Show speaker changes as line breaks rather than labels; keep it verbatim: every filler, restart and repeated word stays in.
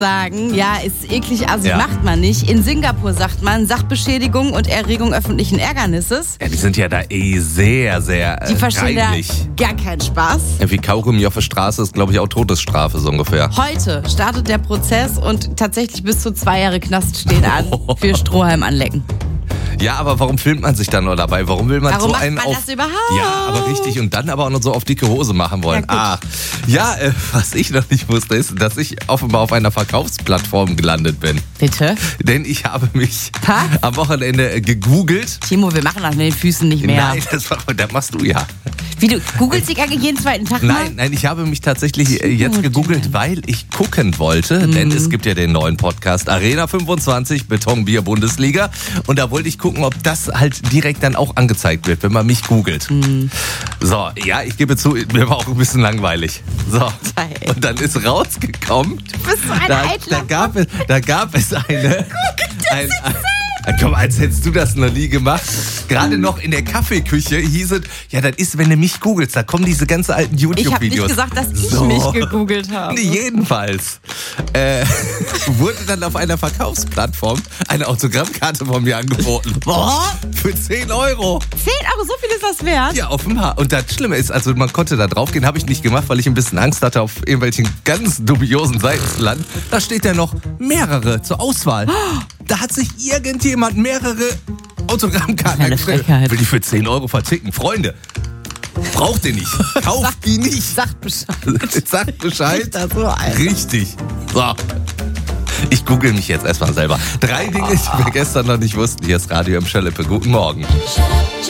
sagen, ja, ist eklig, assi,
Ja.
macht man nicht. In Singapur sagt man Sachbeschädigung und Erregung öffentlichen Ärgernisses.
Ja, die sind ja da eh sehr, sehr
Die
äh,
verstehen
reinlich.
da gar keinen Spaß.
Ja, wie Kaugummi auf der Straße ist, glaube ich, auch Todesstrafe so ungefähr.
Heute startet der Prozess und tatsächlich bis zu zwei Jahre Knast stehen an für Strohhalm anlecken.
Ja, aber warum filmt man sich dann nur dabei? Warum will man
Warum
so
macht
einen
man
auf...
das überhaupt?
Ja, aber richtig. Und dann aber auch noch so auf dicke Hose machen wollen.
Ja,
Ach, ja, äh, was ich noch nicht wusste, ist, dass ich offenbar auf einer Verkaufsplattform gelandet bin.
Bitte?
Denn ich habe mich
Was?
am Wochenende äh, gegoogelt.
Timo, wir machen das mit den Füßen nicht mehr.
Nein, das, war, das machst du ja.
Wie, du googelst dich eigentlich jeden zweiten Tag mal?
Nein, nein, ich habe mich tatsächlich äh, jetzt
gut
gegoogelt,
denn?
weil ich gucken wollte,
Mhm.
denn es gibt ja den neuen Podcast Arena fünfundzwanzig, Betonbier Bundesliga. Und da wollte ich gucken, ob das halt direkt dann auch angezeigt wird, wenn man mich googelt.
Mhm.
So, ja, ich gebe zu, mir war auch ein bisschen langweilig. So,
Geil.
und dann ist rausgekommen,
Du bist so ein
da,
eitler
da, gab es, da gab es eine... ein, ein, Komm, als hättest du das noch nie gemacht. Gerade noch in der Kaffeeküche hieß es, ja, das ist, wenn du mich googelst, da kommen diese ganzen alten
Ich habe
YouTube-Videos.
nicht gesagt, dass ich
So.
mich gegoogelt habe.
Nee, jedenfalls äh, wurde dann auf einer Verkaufsplattform eine Autogrammkarte von mir angeboten.
Boah,
Für zehn Euro.
zehn Euro, so viel ist das wert?
Ja, offenbar. Und das Schlimme ist, also man konnte da drauf gehen, habe ich nicht gemacht, weil ich ein bisschen Angst hatte, auf irgendwelchen ganz dubiosen Seiten zu landen. Da steht ja noch mehrere zur Auswahl. Da hat sich irgendjemand mehrere Autogrammkarten
Eine
erstellt.
Frechheit.
Will die für zehn Euro verticken. Freunde, braucht ihr nicht. Kauft die nicht.
Sagt Bescheid.
Sagt Bescheid.
Ist das so alt?
Richtig. So. Ich google mich jetzt erstmal selber. Drei Dinge, die wir gestern noch nicht wussten. Hier ist Radio im Schölepe. Guten Morgen.
Shut up,